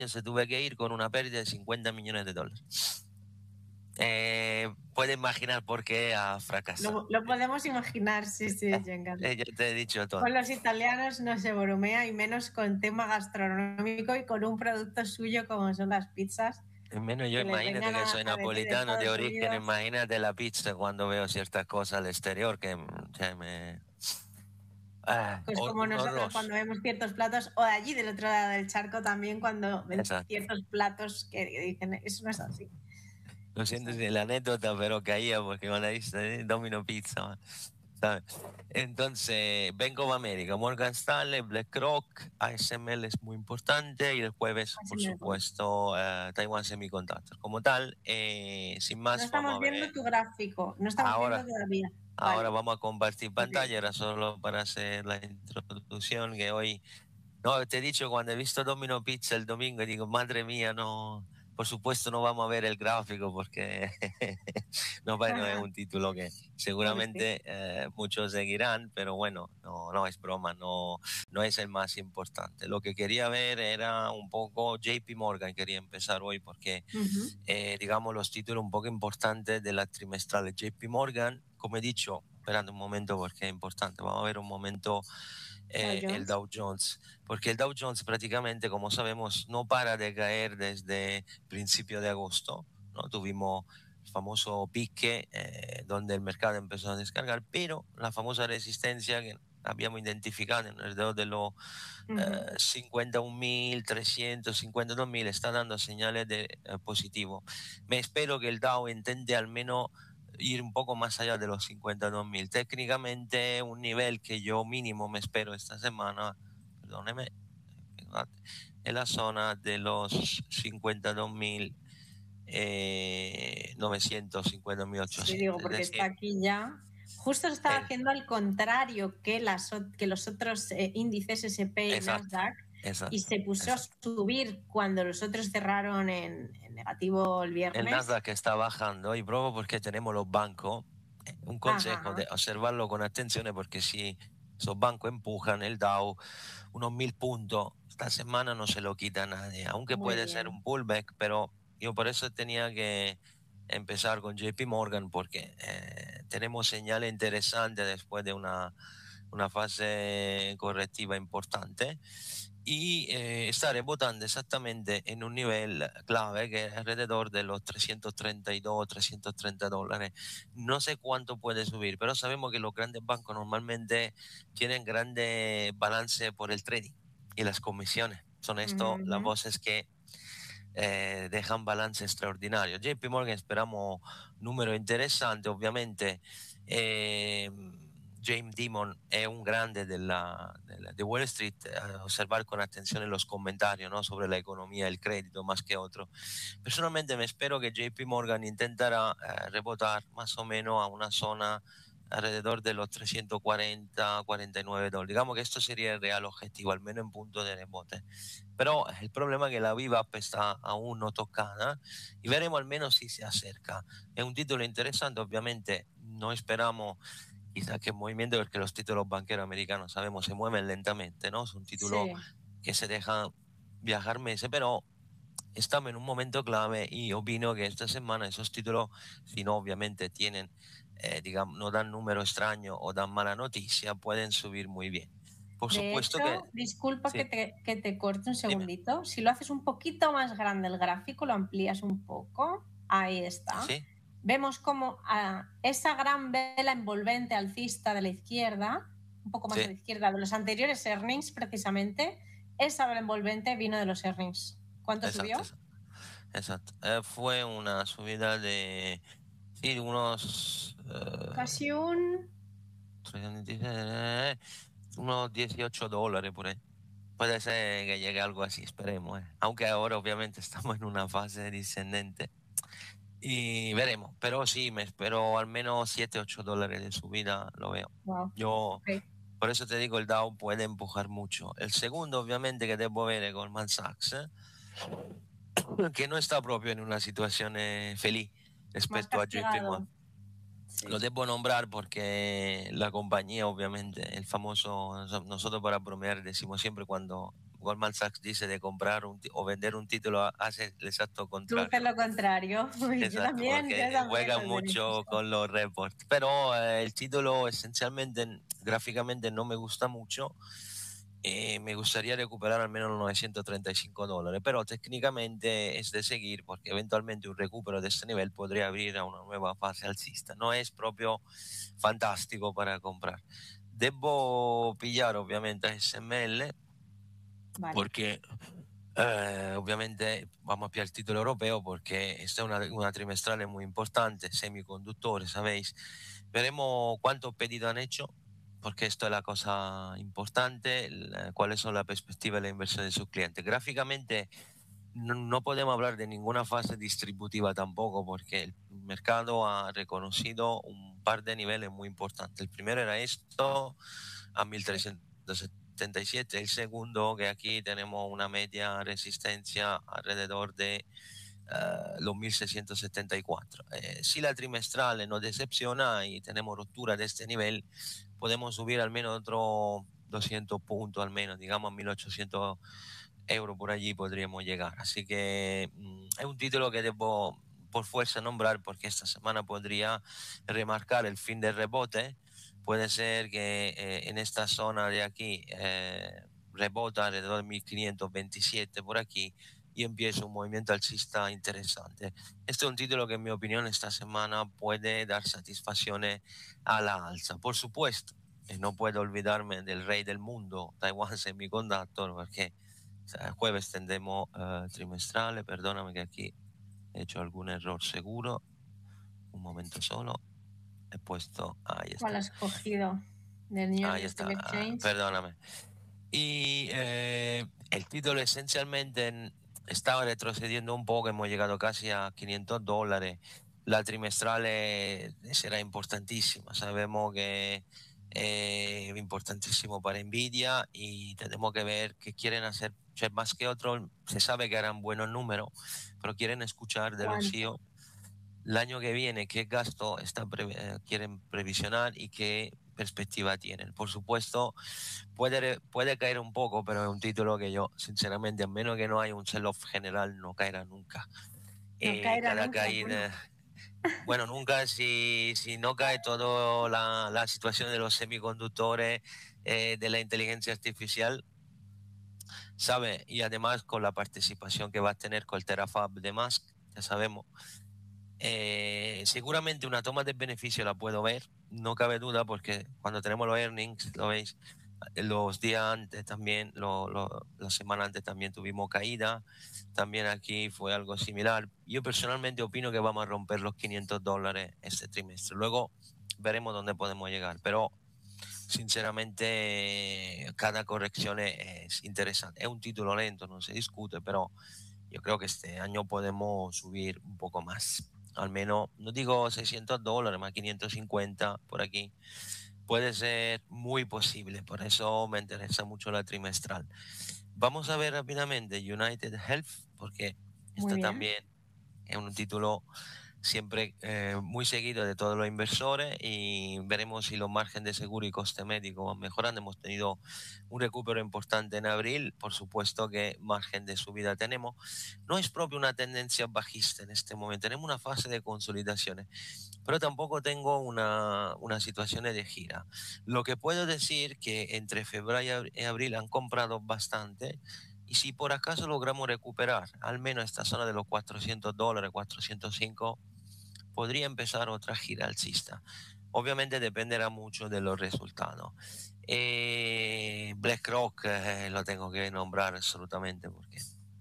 se tuve que ir con una pérdida de 50 millones de dólares. Puede imaginar por qué ha fracasado. Lo podemos imaginar, sí, Giancarlo. Yo te he dicho todo. Con los italianos no se bromea, y menos con tema gastronómico y con un producto suyo como son las pizzas. Menos yo, imagínate que soy napolitano de origen, imagínate la pizza cuando veo ciertas cosas al exterior que me... Pues como nosotros cuando vemos ciertos platos, o de allí del otro lado del charco también, cuando ven ciertos platos que dicen, eso no es así. Lo siento si la anécdota, pero caía porque cuando dice Domino Pizza, ¿sabes? Entonces, Bank of America, Morgan Stanley, BlackRock, ASML es muy importante, y el jueves, por supuesto, Taiwan Semiconductor. Como tal, sin más, no estamos viendo tu gráfico, no estamos viendo todavía. Ahora vamos a compartir pantalla, era solo para hacer la introducción, que hoy... No, te he dicho, cuando he visto Domino Pizza el domingo, digo, madre mía, no... Por supuesto no vamos a ver el gráfico porque no es un título que seguramente muchos seguirán, pero bueno, no es broma, no es el más importante. Lo que quería ver era un poco JP Morgan, quería empezar hoy porque, digamos, los títulos un poco importantes de la trimestral. JP Morgan, como he dicho, esperando un momento porque es importante, vamos a ver un momento... el Dow Jones, porque el Dow Jones prácticamente, como sabemos, no para de caer desde principio de agosto, ¿no? Tuvimos el famoso pique donde el mercado empezó a descargar, pero la famosa resistencia que habíamos identificado alrededor de los 51.300, 52.000 está dando señales de positivo. Me espero que el Dow intente al menos ir un poco más allá de los 52.000. Técnicamente, un nivel que yo mínimo me espero esta semana, perdóneme, en la zona de los 52.900, 50.800. Sí, digo, porque está aquí ya. Justo estaba haciendo al contrario que los otros índices S&P y Nasdaq. Y se puso a subir cuando los otros cerraron en negativo el viernes. El Nasdaq está bajando, y probo porque tenemos los bancos. Un consejo de observarlo con atención, porque si esos bancos empujan el Dow unos 1.000 puntos, esta semana no se lo quita nadie, aunque puede ser un pullback, pero yo por eso tenía que empezar con JP Morgan, porque tenemos señales interesantes después de una fase correctiva importante, y está rebotando exactamente en un nivel clave que es alrededor de los 332, 330 dólares. No sé cuánto puede subir, pero sabemos que los grandes bancos normalmente tienen grande balance por el trading y las comisiones. Son esto las voces que dejan balance extraordinario. JP Morgan esperamos número interesante, obviamente. James Dimon es un grande de Wall Street, observar con atención en los comentarios, ¿no?, sobre la economía, el crédito más que otro. Personalmente me espero que JP Morgan intentará rebotar más o menos a una zona alrededor de los 340, 49 dólares. Digamos que esto sería el real objetivo, al menos en punto de rebote. Pero el problema es que la VWAP está aún no tocada, y veremos al menos si se acerca. Es un título interesante, obviamente no esperamos quizás que movimiento, porque los títulos banqueros americanos, sabemos, se mueven lentamente, ¿no? Es un título que se deja viajar meses, pero estamos en un momento clave, y opino que esta semana esos títulos, si no obviamente tienen, digamos, no dan número extraño o dan mala noticia, pueden subir muy bien. Por supuesto hecho, disculpa que te corte un segundito. Dime. Si lo haces un poquito más grande el gráfico, lo amplías un poco, ahí está. ¿Sí? Vemos como esa gran vela envolvente alcista de la izquierda, un poco más a la izquierda de los anteriores earnings, precisamente, esa vela envolvente vino de los earnings. ¿Cuánto subió? Exacto. Fue una subida de unos... casi unos 18 dólares por ahí. Puede ser que llegue algo así, esperemos. Aunque ahora obviamente estamos en una fase descendente y veremos. Pero sí, me espero al menos 7, 8 dólares de subida, lo veo. Wow. Por eso te digo, el Dow puede empujar mucho. El segundo, obviamente, que debo ver es Goldman Sachs, que no está propio en una situación feliz respecto a JP Morgan. Sí. Lo debo nombrar porque la compañía, obviamente, el famoso, nosotros para bromear decimos siempre cuando Goldman Sachs dice de comprar o vender un título, hace el exacto contrario. Tú haces lo contrario. Exacto, yo también juegan mucho con los reports. Pero el título esencialmente, gráficamente no me gusta mucho. Me gustaría recuperar al menos los $935, pero técnicamente es de seguir porque eventualmente un recupero de este nivel podría abrir a una nueva fase alcista. No es propio fantástico para comprar. Debo pillar obviamente a SML, vale, porque obviamente vamos a pillar el título europeo porque esta es una trimestral muy importante, semiconductores, ¿sabéis? Veremos cuántos pedidos han hecho, porque esto es la cosa importante, cuáles son las perspectivas de la inversión de sus clientes. Gráficamente no podemos hablar de ninguna fase distributiva tampoco, porque el mercado ha reconocido un par de niveles muy importantes. El primero era esto, a 1377. El segundo, que aquí tenemos una media resistencia alrededor de los 1674. Si la trimestral nos decepciona y tenemos ruptura de este nivel, podemos subir al menos otro 200 puntos, al menos, digamos 1800 euros por allí podríamos llegar. Así que es un título que debo por fuerza nombrar porque esta semana podría remarcar el fin del rebote. Puede ser que en esta zona de aquí rebota alrededor de 1527 por aquí y empieza un movimiento alcista interesante. Este es un título que en mi opinión esta semana puede dar satisfacciones a la alza. Por supuesto, no puedo olvidarme del rey del mundo, Taiwan Semiconductor, porque el jueves tendremos trimestrales. Perdóname que aquí he hecho algún error seguro. Un momento solo. He puesto... Ahí está. ¿Cuál has cogido? Del New Ahí está. Perdóname. Y el título esencialmente estaba retrocediendo un poco. Hemos llegado casi a $500. La trimestral será importantísima. Sabemos que es importantísimo para Nvidia y tenemos que ver qué quieren hacer. Más que otros, se sabe que harán buenos números, pero quieren escuchar de los CEO el año que viene qué gasto quieren previsionar y qué perspectiva tienen. Por supuesto, puede caer un poco, pero es un título que yo, sinceramente, a menos que no haya un sell-off general, no caerá nunca. Cada caída... Bueno, nunca si no cae toda la situación de los semiconductores, de la inteligencia artificial, ¿sabe? Y además con la participación que va a tener con el Terafab de Musk, ya sabemos. Seguramente una toma de beneficio la puedo ver, no cabe duda, porque cuando tenemos los earnings, lo veis, los días antes también, la semana antes también tuvimos caída, también aquí fue algo similar. Yo personalmente opino que vamos a romper los $500 este trimestre. Luego veremos dónde podemos llegar, pero sinceramente cada corrección es interesante. Es un título lento, no se discute, pero yo creo que este año podemos subir un poco más. Al menos, no digo $600, más 550 por aquí. Puede ser muy posible, por eso me interesa mucho la trimestral. Vamos a ver rápidamente United Health, porque esto también es un título siempre muy seguido de todos los inversores, y veremos si los márgenes de seguro y coste médico van mejorando. Hemos tenido un recupero importante en abril, por supuesto que margen de subida tenemos. No es propio una tendencia bajista en este momento, tenemos una fase de consolidaciones, pero tampoco tengo una situación de gira. Lo que puedo decir que entre febrero y abril han comprado bastante, y si por acaso logramos recuperar al menos esta zona de los $400, 405, podría empezar otra gira alcista. Obviamente dependerá mucho de los resultados. BlackRock lo tengo que nombrar absolutamente, porque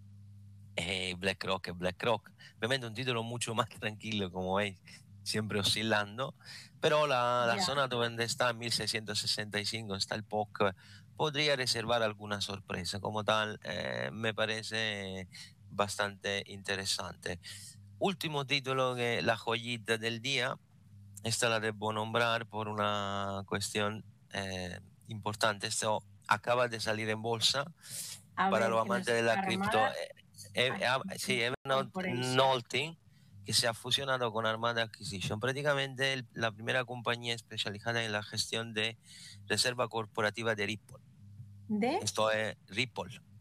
BlackRock es BlackRock. Obviamente un título mucho más tranquilo, como veis, siempre oscilando, pero la zona donde está 1665, está el POC, podría reservar alguna sorpresa. Como tal, me parece bastante interesante. Último título, que la joyita del día, esta la debo nombrar por una cuestión importante. Esto acaba de salir en bolsa para los amantes de la cripto. Sí, Evernote Nolting, que se ha fusionado con Armada Acquisition, prácticamente la primera compañía especializada en la gestión de reserva corporativa de Ripple. Esto es Ripple.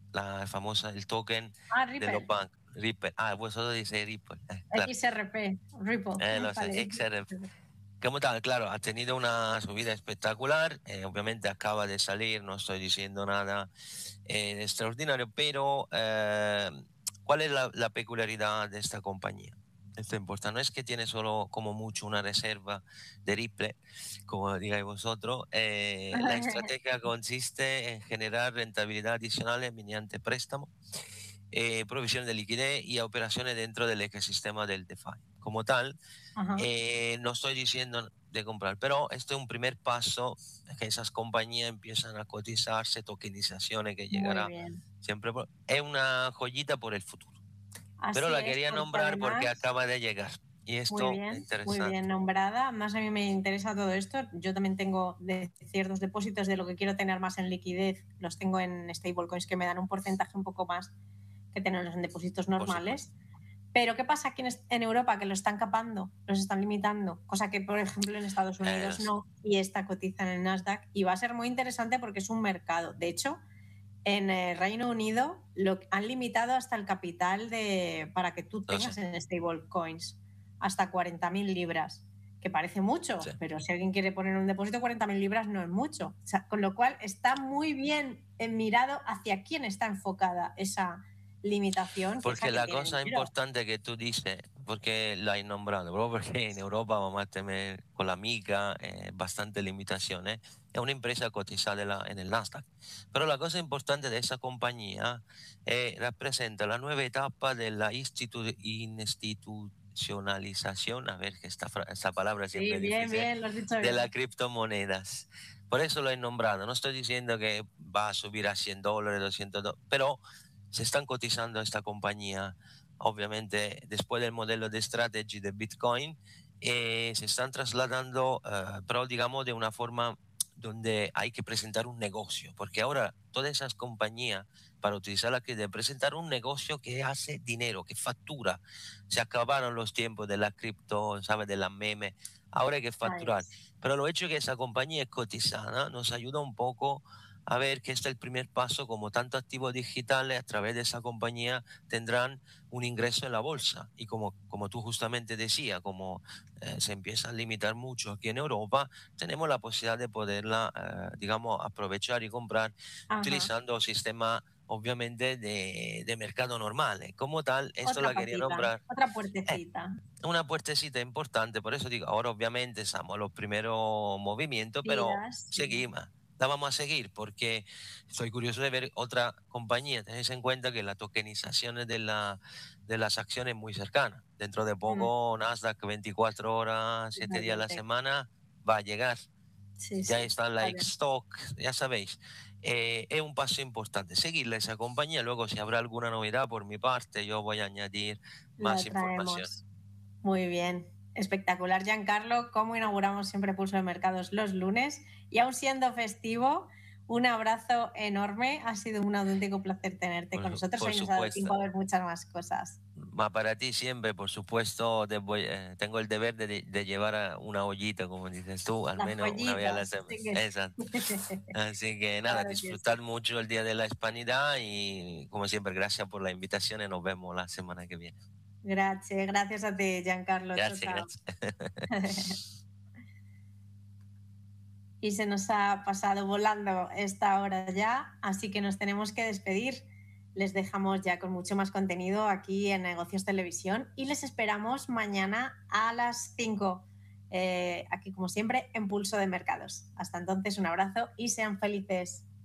la famosa, el token de los Ripple. bancos. Ripple. Vosotros dice Ripple. Claro. XRP, Ripple. Lo sé, Vale. XRP. Como tal, claro, ha tenido una subida espectacular. Obviamente acaba de salir, no estoy diciendo nada de extraordinario, pero ¿cuál es la peculiaridad de esta compañía? Esto importa, no es que tiene solo como mucho una reserva de Ripple, como digáis vosotros. La estrategia consiste en generar rentabilidad adicional mediante préstamo, provisión de liquidez y operaciones dentro del ecosistema del DeFi. Como tal, no estoy diciendo de comprar, pero este es un primer paso, que esas compañías empiezan a cotizarse, tokenizaciones que llegará siempre. Es una joyita por el futuro. Pero Así la es, quería porque nombrar porque además, acaba de llegar. Y esto es muy bien interesante. nombrada. Más a mí me interesa todo esto. Yo también tengo ciertos depósitos de lo que quiero tener más en liquidez. Los tengo en stablecoins que me dan un porcentaje un poco más que tenerlos en depósitos normales. Pero ¿qué pasa aquí en Europa? Que lo están capando, los están limitando, cosa que, por ejemplo, en Estados Unidos no, y esta cotiza en el Nasdaq. Y va a ser muy interesante porque es un mercado. De hecho, en el Reino Unido lo han limitado hasta el capital para que tú tengas en stablecoins, hasta 40.000 libras, que parece mucho, pero si alguien quiere poner un depósito, 40.000 libras no es mucho. O sea, con lo cual está muy bien mirado hacia quién está enfocada esa limitación. Porque la cosa importante que tú dices, porque la hay nombrado, bro, porque en Europa vamos a tener con la mica bastantes limitaciones. Es una empresa cotizada en el Nasdaq. Pero la cosa importante de esa compañía representa la nueva etapa de la institucionalización, a ver que esta palabra siempre es difícil, lo has dicho de las criptomonedas. Por eso lo he nombrado. No estoy diciendo que va a subir a $100, $200, pero se están cotizando esta compañía, obviamente, después del modelo de strategy de Bitcoin, se están trasladando, pero digamos de una forma donde hay que presentar un negocio, porque ahora todas esas compañías, para utilizarla, que de presentar un negocio que hace dinero, que factura. Se acabaron los tiempos de la cripto, ¿sabes? De la meme. Ahora hay que facturar. Pero lo hecho que esa compañía es cotizada nos ayuda un poco a ver que este es el primer paso, como tantos activos digitales a través de esa compañía tendrán un ingreso en la bolsa. Y como tú justamente decías, como se empieza a limitar mucho aquí en Europa, tenemos la posibilidad de poderla, digamos, aprovechar y comprar utilizando sistemas, obviamente, de mercado normal. Como tal, esto la quería nombrar. Otra puertecita. Una puertecita importante, por eso digo, ahora obviamente estamos en los primeros movimientos, pero seguimos. La vamos a seguir porque estoy curioso de ver otra compañía. Tenés en cuenta que la tokenización de las acciones es muy cercana. Dentro de poco, Nasdaq 24 horas, 7 días a la semana va a llegar. Ya está la stock, ya sabéis. Es un paso importante. Seguirle esa compañía. Luego, si habrá alguna novedad por mi parte, yo voy a añadir más información. Muy bien. Espectacular, Giancarlo. Cómo inauguramos siempre Pulso de Mercados los lunes. Y aún siendo festivo, un abrazo enorme. Ha sido un auténtico placer tenerte con nosotros. Hoy nos ha dado tiempo a ver muchas más cosas. Para ti siempre, por supuesto, tengo el deber de llevar una ollita, como dices tú, al menos una vez a la semana. Exacto. Así que nada, disfrutar mucho el Día de la Hispanidad y, como siempre, gracias por la invitación y nos vemos la semana que viene. Gracias a ti, Giancarlo. Gracias. Y se nos ha pasado volando esta hora ya, así que nos tenemos que despedir. Les dejamos ya con mucho más contenido aquí en Negocios Televisión y les esperamos mañana a las 5, aquí como siempre en Pulso de Mercados. Hasta entonces, un abrazo y sean felices.